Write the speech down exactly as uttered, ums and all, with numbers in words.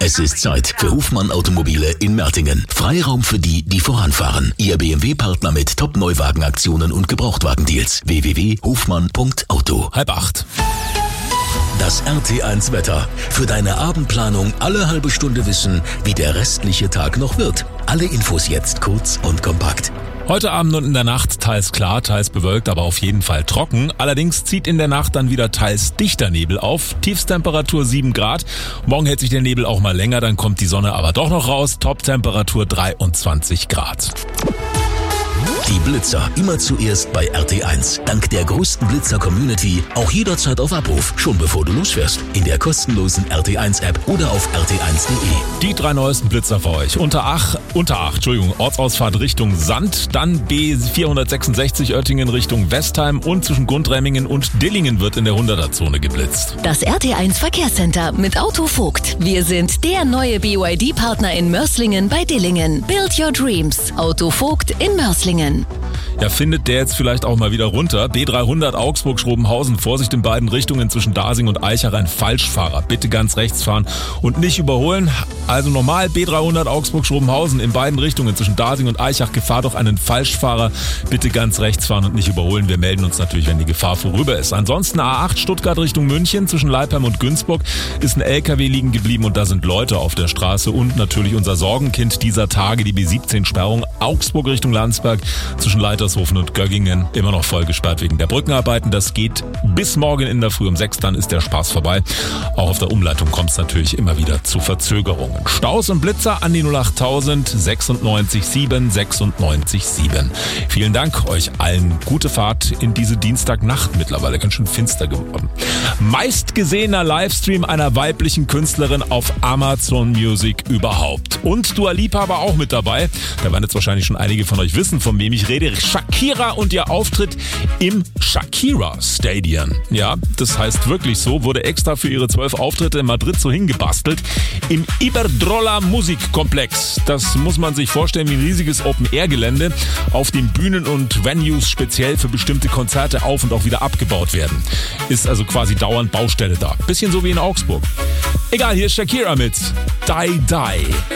Es ist Zeit für Hofmann Automobile in Mertingen. Freiraum für die, die voranfahren. Ihr B M W-Partner mit Top-Neuwagenaktionen und Gebrauchtwagendeals. w w w punkt hofmann punkt auto. Halb acht. Das R T eins Wetter. Für deine Abendplanung alle halbe Stunde wissen, wie der restliche Tag noch wird. Alle Infos jetzt kurz und kompakt. Heute Abend und in der Nacht teils klar, teils bewölkt, aber auf jeden Fall trocken. Allerdings zieht in der Nacht dann wieder teils dichter Nebel auf. Tiefstemperatur sieben Grad. Morgen hält sich der Nebel auch mal länger, dann kommt die Sonne aber doch noch raus. Toptemperatur dreiundzwanzig Grad. Die Blitzer immer zuerst bei R T eins. Dank der größten Blitzer-Community auch jederzeit auf Abruf, schon bevor du losfährst. In der kostenlosen R T eins App oder auf r t eins punkt de. Die drei neuesten Blitzer für euch. Unter Ach, unter Ach, Entschuldigung, Ortsausfahrt Richtung Sand, dann B vierhundertsechsundsechzig Oettingen Richtung Westheim und zwischen Gundremmingen und Dillingen wird in der hunderter-Zone geblitzt. Das R T eins Verkehrscenter mit Autovogt. Wir sind der neue B Y D-Partner in Mörslingen bei Dillingen. Build your dreams. Autovogt in Mörslingen. Ja, findet der jetzt vielleicht auch mal wieder runter. B dreihundert Augsburg-Schrobenhausen. Vorsicht in beiden Richtungen zwischen Dasing und Eichach. Ein Falschfahrer. Bitte ganz rechts fahren und nicht überholen. Also normal B dreihundert Augsburg-Schrobenhausen in beiden Richtungen zwischen Dasing und Eichach. Gefahr durch einen Falschfahrer. Bitte ganz rechts fahren und nicht überholen. Wir melden uns natürlich, wenn die Gefahr vorüber ist. Ansonsten A acht Stuttgart Richtung München zwischen Leipheim und Günzburg ist ein L K W liegen geblieben und da sind Leute auf der Straße und natürlich unser Sorgenkind dieser Tage, die B siebzehn Sperrung Augsburg Richtung Landsberg zwischen Leitershofen und Göggingen immer noch voll gesperrt wegen der Brückenarbeiten. Das geht bis morgen in der Früh um sechs, dann ist der Spaß vorbei. Auch auf der Umleitung kommt es natürlich immer wieder zu Verzögerungen. Staus und Blitzer an die null acht null null neun sechs sieben sechsundneunzig sieben. Vielen Dank euch allen. Gute Fahrt in diese Dienstagnacht. Mittlerweile ganz schön finster geworden. Meistgesehener Livestream einer weiblichen Künstlerin auf Amazon Music überhaupt. Und Dua Lipa war auch mit dabei. Da werden jetzt wahrscheinlich schon einige von euch wissen, von wem ich rede. Shakira und ihr Auftritt im Shakira Stadion. Ja, das heißt wirklich so, wurde extra für ihre zwölf Auftritte in Madrid so hingebastelt. Im Iberdrola Musikkomplex. Das muss man sich vorstellen wie ein riesiges Open-Air-Gelände, auf dem Bühnen und Venues speziell für bestimmte Konzerte auf und auch wieder abgebaut werden. Ist also quasi dauernd Baustelle da. Bisschen so wie in Augsburg. Egal, hier ist Shakira mit Die Die.